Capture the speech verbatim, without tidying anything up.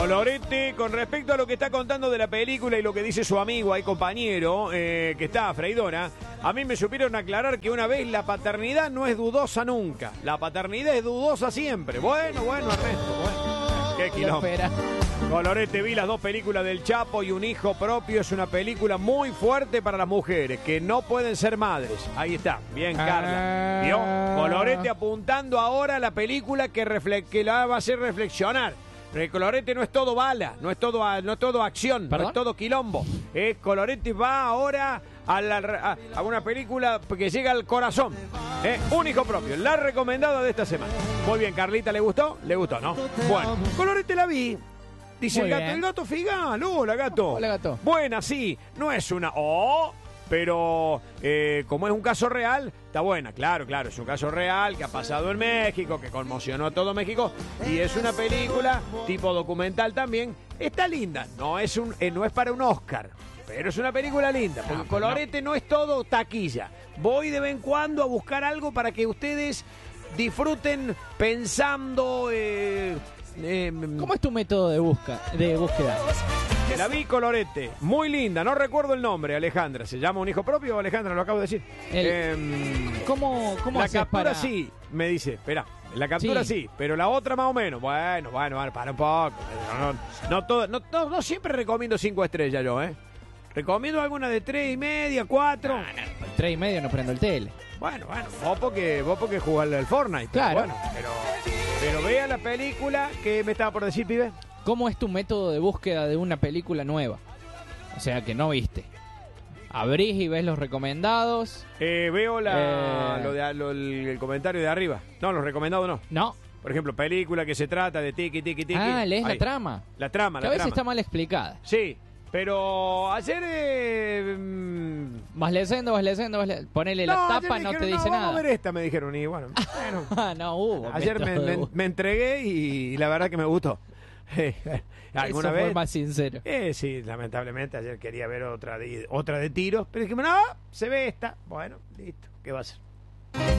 Colorete, con respecto a lo que está contando de la película y lo que dice su amigo, ahí compañero, eh, que está freidora, a mí me supieron aclarar que una vez la paternidad no es dudosa nunca. La paternidad es dudosa siempre. Bueno, bueno, Ernesto, bueno. Qué quilombo. Colorete, vi las dos películas del Chapo y Un hijo propio. Es una película muy fuerte para las mujeres que no pueden ser madres. Ahí está, bien, Carla. ¿Vio? Colorete apuntando ahora a la película que, refle- que la va a hacer reflexionar. El Colorete no es todo bala, no es todo, no es todo acción, ¿Perdón? No es todo quilombo. Eh, Colorete va ahora a, la, a, a una película que llega al corazón. Eh, Un hijo propio, la recomendada de esta semana. Muy bien, Carlita, ¿le gustó? Le gustó, ¿no? Bueno, Colorete la vi. Dice el gato, bien. El gato Figal, hola gato. Hola gato. Buena, sí, no es una oh, pero eh, como es un caso real, está buena, claro, claro, es un caso real que ha pasado en México, que conmocionó a todo México, y es una película tipo documental también, está linda, no es, un, eh, no es para un Oscar, pero es una película linda, porque no, Colorete no. no es todo taquilla. Voy de vez en cuando a buscar algo para que ustedes disfruten pensando... Eh, Eh, ¿Cómo es tu método de, busca, de búsqueda? La vi Colorete, muy linda, no recuerdo el nombre, Alejandra. ¿Se llama Un hijo propio o Alejandra? Lo acabo de decir. El, eh, ¿Cómo, cómo La captura para... sí, me dice, espera, la captura sí. sí, pero la otra más o menos. Bueno, bueno, bueno para un poco. No, no, no, todo, no, no, no siempre recomiendo cinco estrellas yo, ¿eh? Recomiendo alguna de tres y media, cuatro. No, no, tres y media no prendo el tele. Bueno, bueno, vos porque, vos porque jugás al Fortnite. Claro. Bueno, pero... Pero vea la película que me estaba por decir, pibe. ¿Cómo es tu método de búsqueda de una película nueva? O sea, que no viste. Abrís y ves los recomendados. Eh, veo la, eh... lo de, lo, el, el comentario de arriba. No, los recomendados no. No. Por ejemplo, película que se trata de tiki, tiki, tiki. Ah, lees Ahí. la trama. La trama, que la a veces trama. está mal explicada. Sí, pero ayer... Eh, mmm... Vas leyendo, vas leyendo, vas leyendo. Ponele no, la tapa, no dijeron, te dice no, nada. Vamos a ver esta, me dijeron. Y bueno, bueno. Ah, no hubo. Ayer me, me, me entregué y, y la verdad que me gustó. ¿Alguna Eso vez? fue más sincero. Eh, sí, lamentablemente ayer quería ver otra de, otra de tiros, pero dije, no, se ve esta. Bueno, listo, ¿qué va a ser?